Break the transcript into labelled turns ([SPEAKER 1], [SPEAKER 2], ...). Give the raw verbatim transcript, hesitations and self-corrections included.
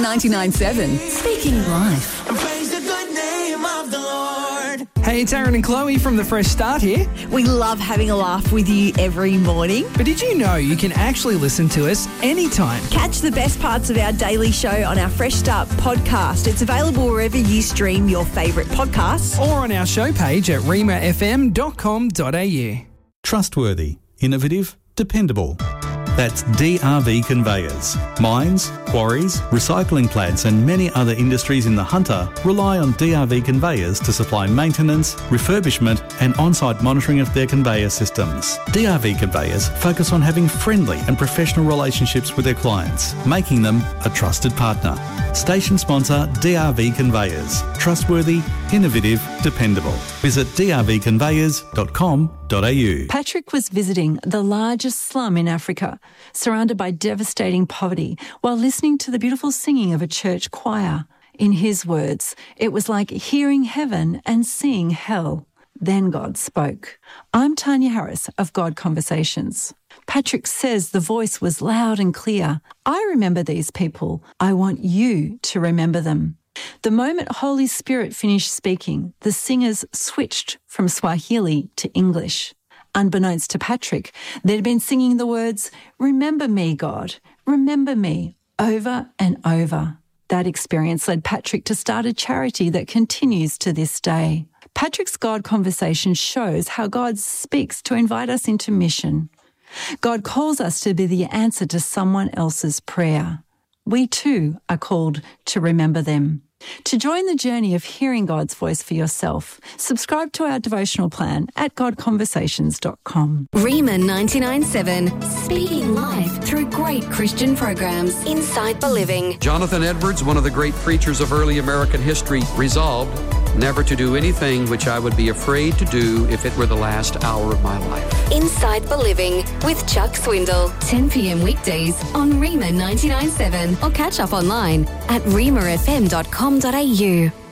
[SPEAKER 1] ninety-nine point seven. Speaking life.
[SPEAKER 2] Praise the good name of the Lord.
[SPEAKER 3] Hey, it's Aaron and Chloe from The Fresh Start here.
[SPEAKER 4] We love having a laugh with you every morning.
[SPEAKER 3] But did you know you can actually listen to us anytime?
[SPEAKER 4] Catch the best parts of our daily show on our Fresh Start podcast. It's available wherever you stream your favourite podcasts.
[SPEAKER 3] Or on our show page at rima f m dot com dot a u.
[SPEAKER 5] Trustworthy, innovative, dependable. That's D R V Conveyors. Mines, quarries, recycling plants and many other industries in the Hunter rely on D R V Conveyors to supply maintenance, refurbishment and on-site monitoring of their conveyor systems. D R V Conveyors focus on having friendly and professional relationships with their clients, making them a trusted partner. Station sponsor D R V Conveyors. Trustworthy, innovative, dependable. Visit d r v conveyors dot com dot a u.
[SPEAKER 6] Patrick was visiting the largest slum in Africa, surrounded by devastating poverty, while listening to the beautiful singing of a church choir. In his words, it was like hearing heaven and seeing hell. Then God spoke. I'm Tanya Harris of God Conversations. Patrick says the voice was loud and clear. I remember these people. I want you to remember them. The moment Holy Spirit finished speaking, the singers switched from Swahili to English. Unbeknownst to Patrick, they'd been singing the words, "Remember me, God, remember me," over and over. That experience led Patrick to start a charity that continues to this day. Patrick's God Conversation shows how God speaks to invite us into mission. God calls us to be the answer to someone else's prayer. We too are called to remember them. To join the journey of hearing God's voice for yourself, subscribe to our devotional plan at god conversations dot com.
[SPEAKER 1] Rima ninety-nine point seven. Speaking life through great Christian programs. Inside Believing.
[SPEAKER 7] Jonathan Edwards, one of the great preachers of early American history, resolved never to do anything which I would be afraid to do if it were the last hour of my life.
[SPEAKER 1] Inside Believing with Chuck Swindle. ten p.m. weekdays on Rima ninety-nine point seven or catch up online at rima f m dot com dot a u.